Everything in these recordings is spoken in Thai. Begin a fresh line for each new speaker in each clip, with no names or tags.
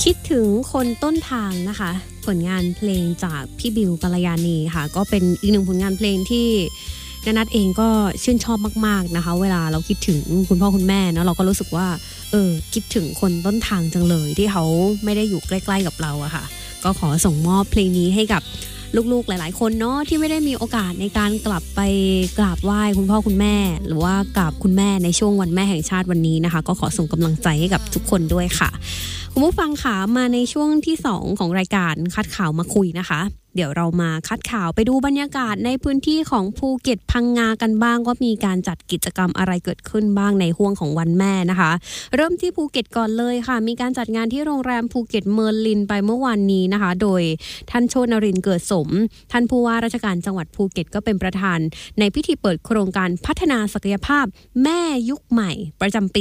คิดถึงคนต้นทางนะคะผลงานเพลงจากพี่บิวกัลยาณีค่ะก็เป็นอีกหนึ่งผลงานเพลงที่นัทเองก็ชื่นชอบมากๆนะคะเวลาเราคิดถึงคุณพ่อคุณแม่เนาะเราก็รู้สึกว่าคิดถึงคนต้นทางจังเลยที่เขาไม่ได้อยู่ใกล้ๆกับเราอะค่ะก็ขอส่งมอบเพลงนี้ให้กับลูกๆหลายๆคนเนาะที่ไม่ได้มีโอกาสในการกลับไปกราบไหว้คุณพ่อคุณแม่หรือว่ากราบคุณแม่ในช่วงวันแม่แห่งชาติวันนี้นะคะก็ขอส่งกำลังใจให้กับทุกคนด้วยค่ะคุณผู้ฟังค่ะมาในช่วงที่2ของรายการคัดข่าวมาคุยนะคะเดี๋ยวเรามาคัดข่าวไปดูบรรยากาศในพื้นที่ของภูเก็ตพังงากันบ้างว่ามีการจัดกิจกรรมอะไรเกิดขึ้นบ้างในห้วงของวันแม่นะคะเริ่มที่ภูเก็ตก่อนเลยค่ะมีการจัดงานที่โรงแรมภูเก็ตเมอร์ลินไปเมื่อวานนี้นะคะโดยท่านโชตินรินทร์เกิดสมท่านผู้ว่าราชการจังหวัดภูเก็ตก็เป็นประธานในพิธีเปิดโครงการพัฒนาศักยภาพแม่ยุคใหม่ประจำปี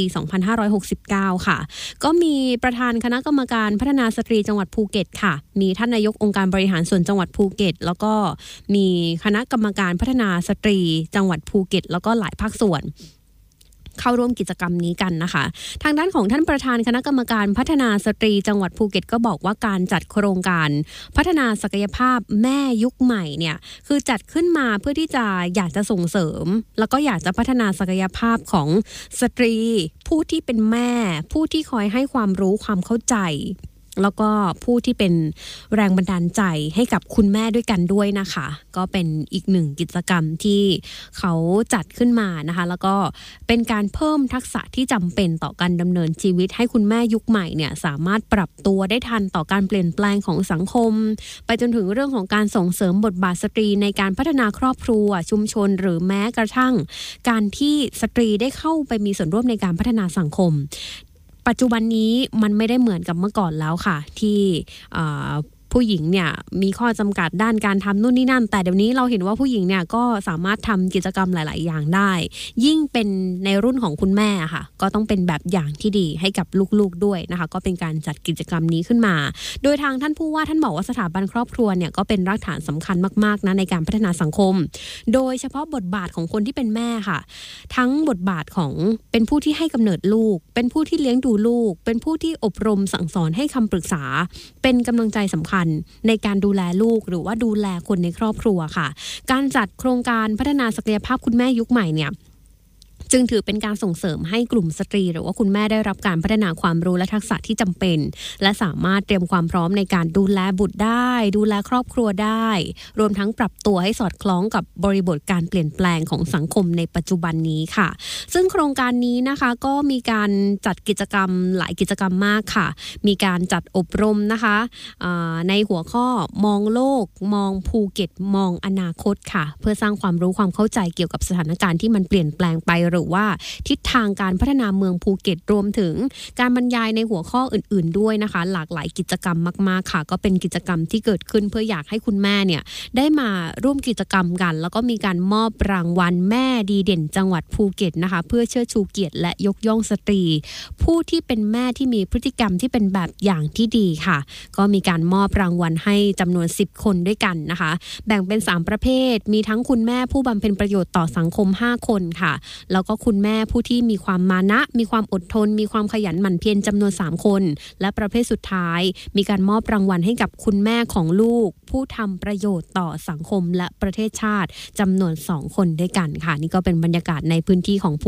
2569 ค่ะก็มีประธานคณะกรรมการพัฒนาสตรีจังหวัดภูเก็ตค่ะมีท่านนายกองค์การบริหารส่วนจังหวัดภูเก็ตแล้วก็มีคณะกรรมการพัฒนาสตรีจังหวัดภูเก็ตแล้วก็หลายภาคส่วนเข้าร่วมกิจกรรมนี้กันนะคะทางด้านของท่านประธานคณะกรรมการพัฒนาสตรีจังหวัดภูเก็ตก็บอกว่าการจัดโครงการพัฒนาศักยภาพแม่ยุคใหม่เนี่ยคือจัดขึ้นมาเพื่อที่จะอยากจะส่งเสริมแล้วก็อยากจะพัฒนาศักยภาพของสตรีผู้ที่เป็นแม่ผู้ที่คอยให้ความรู้ความเข้าใจแล้วก็ผู้ที่เป็นแรงบันดาลใจให้กับคุณแม่ด้วยกันด้วยนะคะก็เป็นอีกหนึ่งกิจกรรมที่เขาจัดขึ้นมานะคะแล้วก็เป็นการเพิ่มทักษะที่จำเป็นต่อการดำเนินชีวิตให้คุณแม่ยุคใหม่เนี่ยสามารถปรับตัวได้ทันต่อการเปลี่ยนแปลงของสังคมไปจนถึงเรื่องของการส่งเสริมบทบาทสตรีในการพัฒนาครอบครัวชุมชนหรือแม้กระทั่งการที่สตรีได้เข้าไปมีส่วนร่วมในการพัฒนาสังคมปัจจุบันนี้มันไม่ได้เหมือนกับเมื่อก่อนแล้วค่ะที่ผู้หญิงเนี่ยมีข้อจำกัดด้านการทำนู่นนี่นั่นแต่เดี๋ยวนี้เราเห็นว่าผู้หญิงเนี่ยก็สามารถทำกิจกรรมหลายๆอย่างได้ยิ่งเป็นในรุ่นของคุณแม่ค่ะก็ต้องเป็นแบบอย่างที่ดีให้กับลูกๆด้วยนะคะก็เป็นการจัดกิจกรรมนี้ขึ้นมาโดยทางท่านผู้ว่าท่านบอกว่าสถาบันครอบครัวเนี่ยก็เป็นรากฐานสำคัญมากๆนะในการพัฒนาสังคมโดยเฉพาะบทบาทของคนที่เป็นแม่ค่ะทั้งบทบาทของเป็นผู้ที่ให้กำเนิดลูกเป็นผู้ที่เลี้ยงดูลูกเป็นผู้ที่อบรมสั่งสอนให้คำปรึกษาเป็นกำลังใจสำคัญในการดูแลลูกหรือว่าดูแลคนในครอบครัวค่ะการจัดโครงการพัฒนาศักยภาพคุณแม่ยุคใหม่เนี่ยจึงถือเป็นการส่งเสริมให้กลุ่มสตรีหรือว่าคุณแม่ได้รับการพัฒนาความรู้และทักษะที่จำเป็นและสามารถเตรียมความพร้อมในการดูแลบุตรได้ดูแลครอบครัวได้รวมทั้งปรับตัวให้สอดคล้องกับบริบทการเปลี่ยนแปลงของสังคมในปัจจุบันนี้ค่ะซึ่งโครงการนี้นะคะก็มีการจัดกิจกรรมหลายกิจกรรมมากค่ะมีการจัดอบรมนะคะในหัวข้อมองโลกมองภูเก็ตมองอนาคตค่ะเพื่อสร้างความรู้ความเข้าใจเกี่ยวกับสถานการณ์ที่มันเปลี่ยนแปลงไปหรือว่าทิศทางการพัฒนาเมืองภูเก็ตรวมถึงการบรรยายในหัวข้ออื่นๆด้วยนะคะหลากหลายกิจกรรมมากๆค่ะก็เป็นกิจกรรมที่เกิดขึ้นเพื่ออยากให้คุณแม่เนี่ยได้มาร่วมกิจกรรมกันแล้วก็มีการมอบรางวัลแม่ดีเด่นจังหวัดภูเก็ตนะคะเพื่อเชิดชูเกียรติและยกย่องสตรีผู้ที่เป็นแม่ที่มีพฤติกรรมที่เป็นแบบอย่างที่ดีค่ะก็มีการมอบรางวัลให้จำนวน10คนด้วยกันนะคะแบ่งเป็น3ประเภทมีทั้งคุณแม่ผู้บำเพ็ญประโยชน์ต่อสังคม5คนค่ะแล้วก็คุณแม่ผู้ที่มีความมานะมีความอดทนมีความขยันหมั่นเพียรจำนวน3คนและประเภทสุดท้ายมีการมอบรางวัลให้กับคุณแม่ของลูกผู้ทำประโยชน์ต่อสังคมและประเทศชาติจำนวน2คนด้วยกันค่ะนี่ก็เป็นบรรยากาศในพื้นที่ของ